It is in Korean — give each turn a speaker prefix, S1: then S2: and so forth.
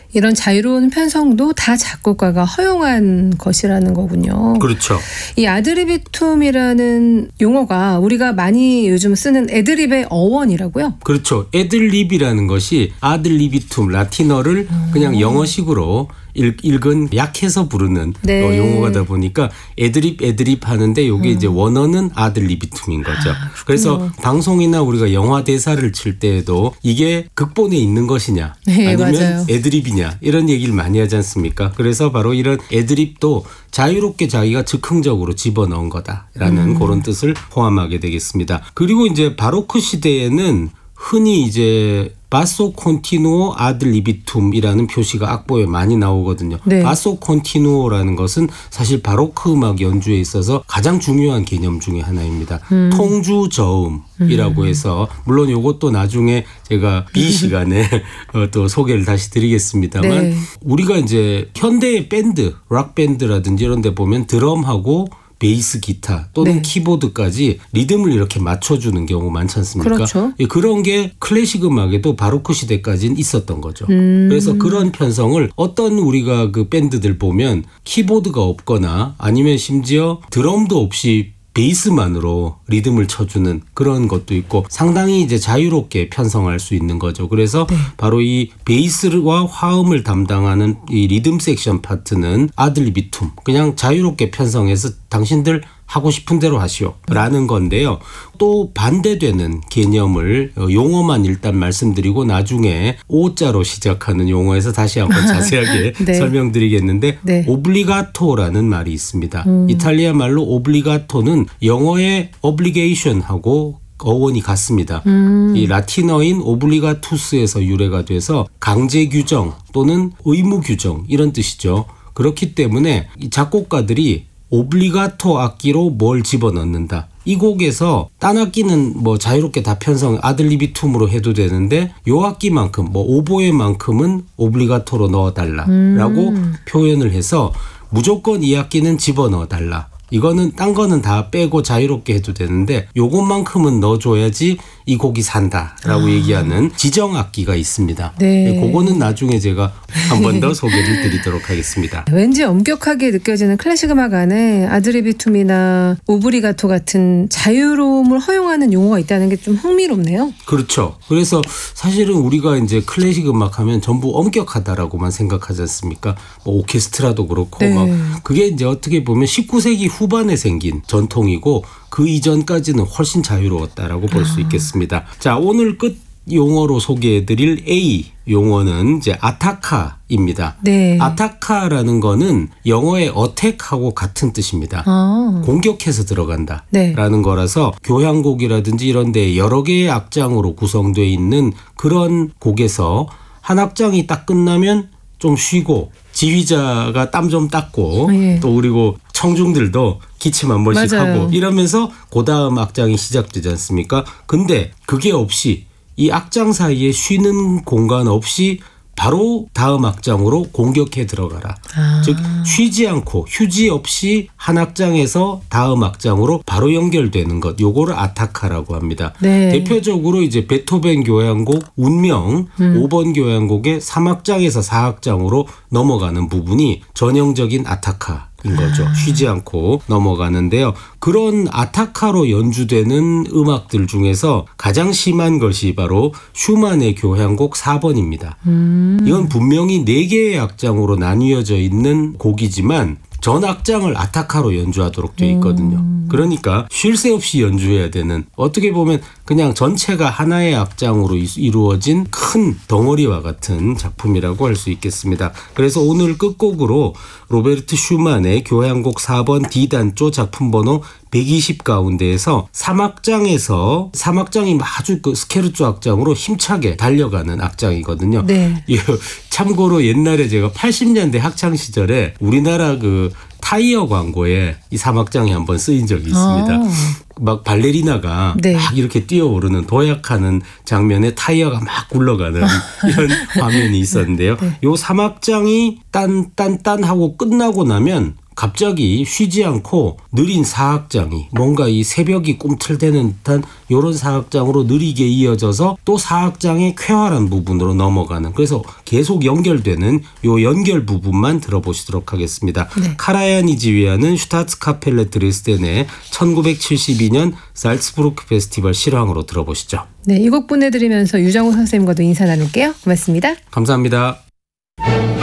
S1: 이런 자유로운 편성도 다 작곡가가 허용한 것이라는 거군요.
S2: 그렇죠.
S1: 이 아드리비툼이라는 용어가 우리가 많이 요즘 쓰는 애드립의 어원이라고요?
S2: 그렇죠. 애들립이라는 것이 아들리비툼 라틴어를 그냥 영어식으로 읽은 약해서 부르는
S1: 네.
S2: 용어가다 보니까 애드립 하는데 이게 이제 원어는 아들리비툼인 거죠. 그래서 방송이나 우리가 영화 대사를 칠 때에도 이게 극본에 있는 것이냐
S1: 네,
S2: 아니면
S1: 맞아요.
S2: 애드립이냐 이런 얘기를 많이 하지 않습니까? 그래서 바로 이런 애드립도 자유롭게 자기가 즉흥적으로 집어넣은 거다라는 그런 뜻을 포함하게 되겠습니다. 그리고 이제 바로크 시대에는 흔히 이제 바소 콘티누오 아들리비툼이라는 표시가 악보에 많이 나오거든요.
S1: 네.
S2: 바소 콘티누오라는 것은 사실 바로크 음악 연주에 있어서 가장 중요한 개념 중에 하나입니다. 통주 저음이라고 해서 물론 이것도 나중에 제가 B 시간에 또 소개를 다시 드리겠습니다만
S1: 네.
S2: 우리가 이제 현대의 밴드, 락 밴드라든지 이런 데 보면 드럼하고 베이스 기타 또는
S1: 네.
S2: 키보드까지 리듬을 이렇게 맞춰주는 경우 많지 않습니까?
S1: 그렇죠.
S2: 예, 그런 게 클래식 음악에도 바로크 시대까지는 있었던 거죠. 그래서 그런 편성을 어떤 우리가 그 밴드들 보면 키보드가 없거나 아니면 심지어 드럼도 없이 베이스만으로 리듬을 쳐주는 그런 것도 있고 상당히 이제 자유롭게 편성할 수 있는 거죠. 그래서 바로 이 베이스와 화음을 담당하는 이 리듬 섹션 파트는 아들리비툼 그냥 자유롭게 편성해서 당신들 하고 싶은 대로 하시오 라는 건데요. 또 반대되는 개념을 용어만 일단 말씀드리고 나중에 오자로 시작하는 용어에서 다시 한번 자세하게
S1: 네.
S2: 설명드리겠는데
S1: 네.
S2: 오블리가토라는 말이 있습니다. 이탈리아 말로 오블리가토는 영어의 obligation하고 어원이 같습니다. 이 라틴어인 오블리가투스에서 유래가 돼서 강제 규정 또는 의무 규정 이런 뜻이죠. 그렇기 때문에 이 작곡가들이 오블리가토 악기로 뭘 집어넣는다. 이 곡에서 딴 악기는 뭐 자유롭게 다 편성 아들리비툼으로 해도 되는데 요 악기만큼 뭐 오보에만큼은 오블리가토로 넣어달라라고 표현을 해서 무조건 이 악기는 집어넣어달라. 이거는 딴 거는 다 빼고 자유롭게 해도 되는데 요것만큼은 넣어줘야지 이 곡이 산다라고 얘기하는 지정 악기가 있습니다.
S1: 네.
S2: 그거는 나중에 제가 한 번 더 소개를 드리도록 하겠습니다.
S1: 왠지 엄격하게 느껴지는 클래식 음악 안에 아드리비툼이나 오브리가토 같은 자유로움을 허용하는 용어가 있다는 게 좀 흥미롭네요.
S2: 그렇죠. 그래서 사실은 우리가 이제 클래식 음악 하면 전부 엄격하다라고만 생각하지 않습니까? 뭐 오케스트라도 그렇고
S1: 네.
S2: 막 그게 이제 어떻게 보면 19세기 후반에 생긴 전통이고 그 이전까지는 훨씬 자유로웠다라고 볼 수 있겠습니다. 자, 오늘 끝 용어로 소개해드릴 A 용어는 이제 아타카입니다.
S1: 네.
S2: 아타카라는 거는 영어의 어택하고 같은 뜻입니다. 공격해서 들어간다
S1: 네.
S2: 라는 거라서 교향곡이라든지 이런 데 여러 개의 악장으로 구성되어 있는 그런 곡에서 한 악장이 딱 끝나면 좀 쉬고 지휘자가 땀 좀 닦고
S1: 예.
S2: 또 그리고 청중들도 기침 한 번씩
S1: 맞아요.
S2: 하고 이러면서 그 다음 악장이 시작되지 않습니까? 근데 그게 없이 이 악장 사이에 쉬는 공간 없이 바로 다음 악장으로 공격해 들어가라. 즉 쉬지 않고 휴지 없이 한 악장에서 다음 악장으로 바로 연결되는 것. 요거를 아타카라고 합니다.
S1: 네.
S2: 대표적으로 이제 베토벤 교향곡 운명 5번 교향곡의 3악장에서 4악장으로 넘어가는 부분이 전형적인 아타카. 인 거죠. 쉬지 않고 넘어가는데요. 그런 아타카로 연주되는 음악들 중에서 가장 심한 것이 바로 슈만의 교향곡 4번입니다. 이건 분명히 4개의 악장으로 나뉘어져 있는 곡이지만 전 악장을 아타카로 연주하도록 되어 있거든요. 그러니까 쉴 새 없이 연주해야 되는 어떻게 보면 그냥 전체가 하나의 악장으로 이루어진 큰 덩어리와 같은 작품이라고 할 수 있겠습니다. 그래서 오늘 끝곡으로 로베르트 슈만의 교향곡 4번 D단조 작품 번호 120 가운데에서 3악장이 아주 그 스케르초 악장으로 힘차게 달려가는 악장이거든요.
S1: 네.
S2: 참고로 옛날에 제가 80년대 학창 시절에 우리나라 그 타이어 광고에 이 3악장이 한번 쓰인 적이 있습니다. 막 발레리나가
S1: 네.
S2: 막 이렇게 뛰어오르는 도약하는 장면에 타이어가 막 굴러가는 이런 화면이 있었는데요. 요 3악장이 딴딴딴 하고 끝나고 나면 갑자기 쉬지 않고 느린 사악장이 뭔가 이 새벽이 꿈틀대는 듯한 이런 사악장으로 느리게 이어져서 또 사악장의 쾌활한 부분으로 넘어가는, 그래서 계속 연결되는 요 연결 부분만 들어보시도록 하겠습니다.
S1: 네.
S2: 카라얀이 지휘하는 슈타츠카펠레 드레스덴의 1972년 살츠부르크 페스티벌 실황으로 들어보시죠.
S1: 네, 이 곡 보내드리면서 유정우 선생님과도 인사 나눌게요. 고맙습니다.
S2: 감사합니다.